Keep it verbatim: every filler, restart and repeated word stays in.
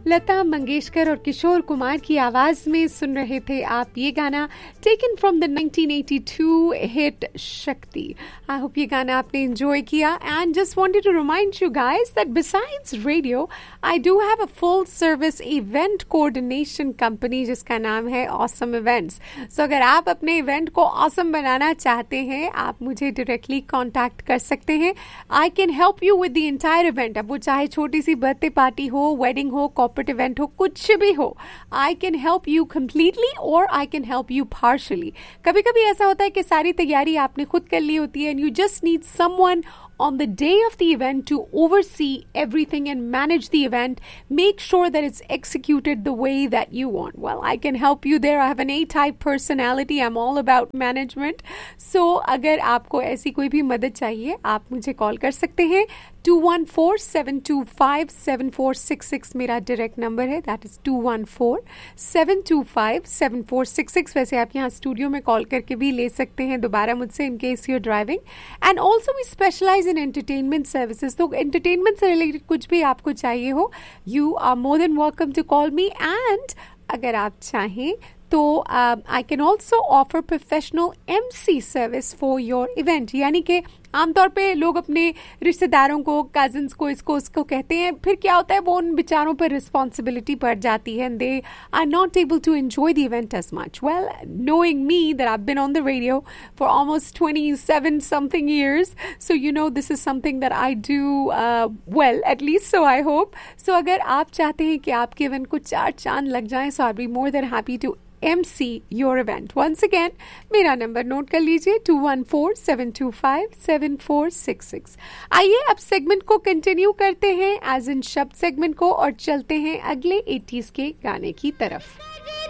लता मंगेशकर और किशोर कुमार की आवाज में सुन रहे थे आप ये गाना taken from the nineteen eighty two hit शक्ति। आई होप ये गाना आपने एंजॉय किया and just wanted to remind you guys that besides radio I do have a full service event coordination company जिसका नाम है ऑसम इवेंट्स। सो अगर आप अपने इवेंट को ऑसम बनाना चाहते हैं आप मुझे डायरेक्टली कांटेक्ट कर सकते हैं। I can help you with the entire event. अब वो चाहे छोटी सी बर्थडे पार्टी हो, वेडिंग हो, कॉर्पोरेट इवेंट हो, कुछ भी हो, I can help you completely और I can help you partially. कभी कभी ऐसा होता है कि सारी तैयारी आपने खुद कर ली होती है and you just need someone on the day of the event to oversee everything and manage the event, make sure that it's executed the way that you want. Well, I can help you there. I have an A-type personality. I'm all about management. So, अगर आपको ऐसी कोई भी मदद चाहिए, आप मुझे call कर सकते हैं। To one four seven to five seven four six six मेरा डायरेक्ट नंबर है। That is to one four seven to five seven four six six. वैसे आप यहाँ स्टूडियो में कॉल करके भी ले सकते हैं दोबारा मुझसे in case your driving. And also we specialise in entertainment services. तो एंटरटेनमेंट से रिलेटेड कुछ भी आपको चाहिए हो, you are more than welcome to call me. And अगर आप चाहें तो I can also offer professional M C service for your event. यानी कि आमतौर पे लोग अपने रिश्तेदारों को, कजिन्स को, इसको उसको कहते हैं, फिर क्या होता है वो उन बेचारों पर रिस्पॉन्सिबिलिटी पड़ जाती है and they are not able to enjoy the event as much. Well, knowing me that I've been on the radio for almost twenty-seven something years, so you know this is something that I do uh, well, at least so I hope. So अगर आप चाहते हैं कि आपके event को चार चांद लग जाएं, so I'll be more than happy to M C your event. Once again, मेरा नंबर नोट कर लीजिए to one four seven to five seven four six six. आइए अब सेगमेंट को कंटिन्यू करते हैं एज इन शब्द सेगमेंट को और चलते हैं अगले एटीज़ के गाने की तरफ।